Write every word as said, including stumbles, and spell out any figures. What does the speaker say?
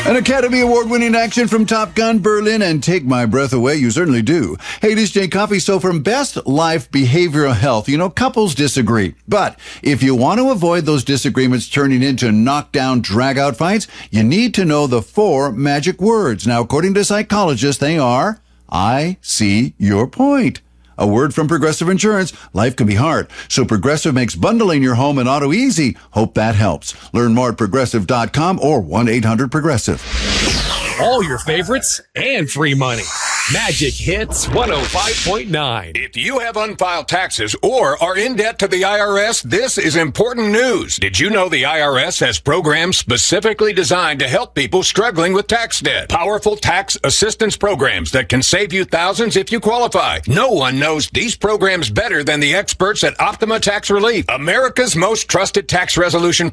An Academy Award-winning action from Top Gun, Berlin, and Take My Breath Away. You certainly do. Hey, this is Jay Coffey. So from Best Life Behavioral Health, you know, couples disagree. But if you want to avoid those disagreements turning into knockdown, drag-out fights, you need to know the four magic words. Now, according to psychologists, they are, I see your point. A word from Progressive Insurance. Life can be hard, so Progressive makes bundling your home and auto easy. Hope that helps. Learn more at progressive dot com or one eight hundred progressive. All your favorites and free money. Magic Hits one oh five point nine. If you have unfiled taxes or are in debt to the I R S, this is important news. Did you know the I R S has programs specifically designed to help people struggling with tax debt? Powerful tax assistance programs that can save you thousands if you qualify. No one knows these programs better than the experts at Optima Tax Relief, America's most trusted tax resolution